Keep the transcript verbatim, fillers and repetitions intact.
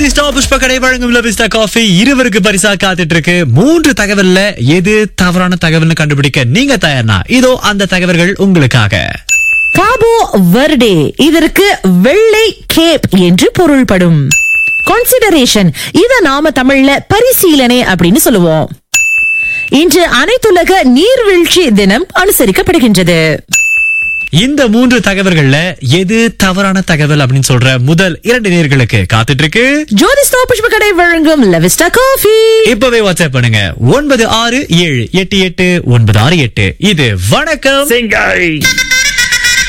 ஜோதிஸ்டா புஷ்பக்கடை வழங்கும் லவிஸ்டா காஃபி இருவருக்கு பரிசா காத்துட்டு இருக்கு. மூன்று தகவல்ல எது தவறான தகவல்னு கண்டுபிடிக்க நீங்க தயார்னா இதோ அந்த தகவல்கள் உங்களுக்காக. காபோ வர்டே இதற்கு வெள்ளை கேப் என்று பொருள்படும். கன்சிடரேஷன் இத நாம தமிழ்ல பரிசீலனை அப்படின்னு சொல்லுவோம். இன்று அனைத்துலக நீர்வீழ்ச்சி தினம் அனுசரிக்கப்படுகின்றது. இந்த மூன்று தகவல்கள்ல எது தவறான தகவல் அப்படின்னு சொல்ற முதல் இரண்டு நேர்களுக்கு காத்துட்டு இருக்கு ஜோதிஸ்டா புஷ்பக்கடை வழங்கும் லவிஸ்டா காஃபி. இப்பவே வாட்ஸ்அப் பண்ணுங்க ஒன்பது ஆறு ஏழு எட்டு எட்டு ஒன்பது ஆறு எட்டு. இது வணக்கம் சிங்கை.